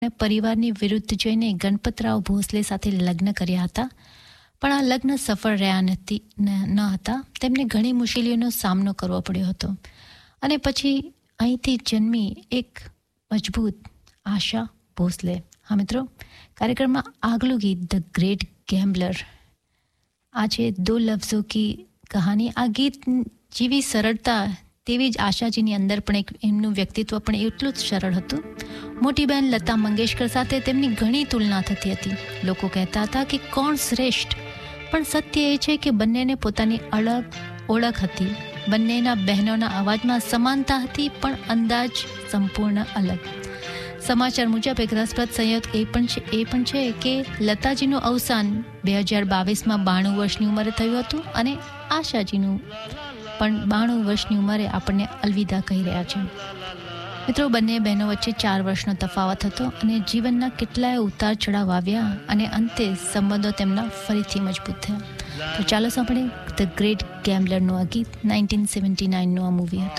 પરિવારની વિરુદ્ધ જઈને ગણપતરાવ ભોસલે સાથે લગ્ન કર્યા હતા, પણ આ લગ્ન સફળ રહ્યા ન હતા. તેમને ઘણી મુશ્કેલીઓનો સામનો કરવો પડ્યો હતો અને પછી અહીંથી જન્મી એક મજબૂત આશા ભોસલે. હા મિત્રો, કાર્યક્રમમાં આગલું ગીત ધ ગ્રેટ ગેમ્બલર. આ છે દો લફ્ઝો કી કહાની. આ ગીત જેવી સરળતા તેવી જ આશાજીની અંદર પણ એમનું વ્યક્તિત્વ પણ એટલું જ સરળ હતું. મોટી બહેન લતા મંગેશકર સાથે તેમની ઘણી તુલના થતી હતી. લોકો કહેતા હતા કે કોણ શ્રેષ્ઠ, પણ સત્ય એ છે કે બંનેને પોતાની અલગ ઓળખ હતી. બંનેના બહેનોના અવાજમાં સમાનતા હતી, પણ અંદાજ સંપૂર્ણ અલગ. સમાચાર મુજબ એક રસપ્રદ સંયોગ એ પણ છે કે લતાજીનું અવસાન 2022માં 92 વર્ષની ઉંમરે થયું હતું અને આશાજીનું પણ 92 વર્ષની ઉંમરે આપણને અલવિદા કહી રહ્યા છે. મિત્રો, બંને બહેનો વચ્ચે 4 વર્ષનો તફાવત હતો અને જીવનના કેટલાય ઉતાર ચઢાવ આવ્યા અને અંતે સંબંધો તેમના ફરીથી મજબૂત થયા. તો ચાલો સાંભળીએ ધ ગ્રેટ ગેમ્બલરનું આ ગીત. 1979નું આ મૂવી હતું.